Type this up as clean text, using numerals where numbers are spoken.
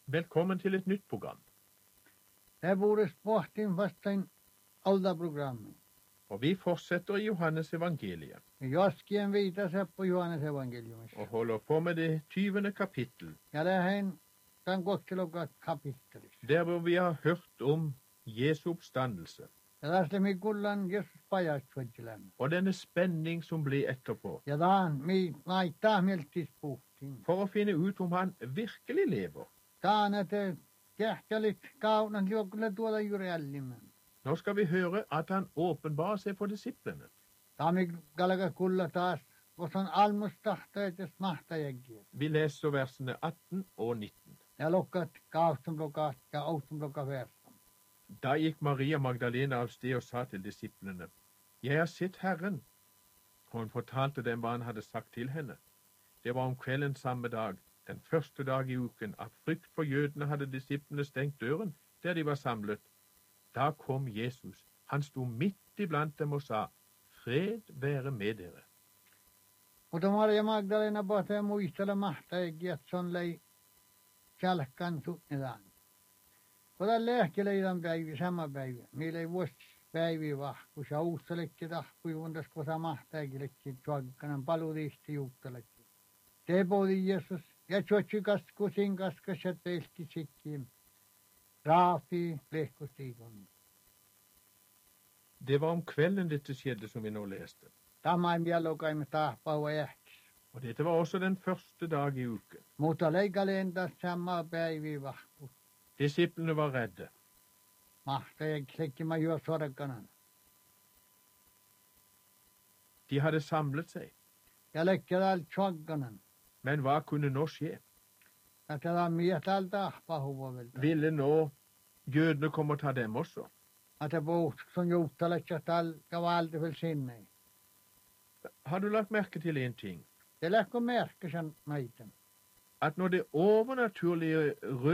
Velkommen til et nytt program. Det er vårt sporting fast en alderprogrammet. Og vi fortsetter i Johannes evangeliet. Jag ska en vita sig på Johannes evangelium. Og holder på med det 20. kapittel. Ja, det er en den går til å gå kapittel. Der hvor vi har hørt om Jesu oppstandelse. Ja, det er slik mye gullan Jesus pajastvødgjelen. Og denne spenning som ble etterpå. Ja, da han meita meltispuhtiin. For å finne ut om han virkelig lever. Da han etter kehkälit kaunan liokkulle tuoda juuri ällimen. Nå skal vi høre at han åpenbarer seg for disiplene. Da mig galga kulla taas, vos on almustahta etes mahta jäggiä. Vi leser versene 18 og 19. Ja lokkat kaustumlokat ja austumlokat versan. Da gikk Maria Magdalena av sted og sa til disiplene, «Jeg har sett Herren», og hun fortalte dem hva han hadde sagt til henne. Det var om kvelden samme dag, den første dag i uken, av frykt for jødene hadde disiplene stengt døren der de var samlet. Da kom Jesus. Han sto midt iblant dem og sa, «Fred være med dere». Mutta Maria Magdalena pohtaa muistella mahta jäggiä, että se on lei kälkkan suutnetaan. Kota lehkeleidan päivä, sama päivä. Meillä ei vuosi päiviä vahku. Se uustelekki tahpui, kundas kota mahtaakin suokkanan paluutiisti juuttelekki. Tepodi Jeesus ja tjotsykas kusin kaskas ja teilki sikkiin. Raafi lehkustiikon. Det var om kvelden dette skjedde som vi nå leste. Tämä ei vielä lokaimme tahpaua jähkis. Og dette var også den første dag i uken. Mutta leikalenta sama päiviä vahku. Disiplene var redde. Mahta jäkkisekki mä juo sorkanan. De hadde samlet seg. Ja lekkälä tjogganan. Men hva kunne nå skje? Ja tätä mietääl tahpahuvovelta. Ville nå jødene komme og ta dem også? Att det puhutsun juuttaleks ja täl kavalti vel sinne. Har du lagt merke til en ting? Det lähkö merkki sen meitä. At når det overnaturlige